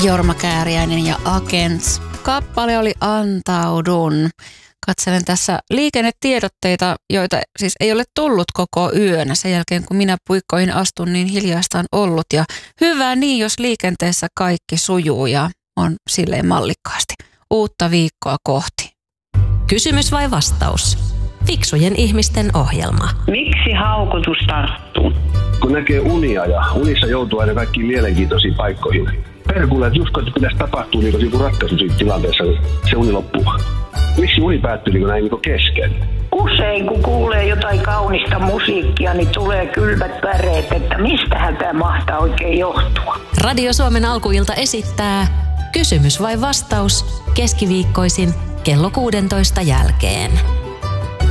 Jorma Kääriäinen ja Agents. Kappale oli Antaudun. Katselen tässä liikennetiedotteita, joita siis ei ole tullut koko yönä. Sen jälkeen kun minä puikkoihin astun, niin hiljaista on ollut. Ja hyvä niin, jos liikenteessä kaikki sujuu ja on silleen mallikkaasti. Uutta viikkoa kohti. Kysymys vai vastaus? Fiksujen ihmisten ohjelma. Miksi haukotus tarttuu? Kun näkee unia ja unissa joutuu aina kaikkiin mielenkiintoisiin paikkoihin. Perkuulee, että just kun pitäisi tapahtua niin joku ratkaisu siitä tilanteessa, se uni loppuu. Miksi uni päättyy niin näin niin kesken? Usein kun kuulee jotain kaunista musiikkia, niin tulee kylmät väreet, että mistähän tämä mahtaa oikein johtua. Radio Suomen alkuilta esittää Kysymys vai vastaus keskiviikkoisin kello 16 jälkeen.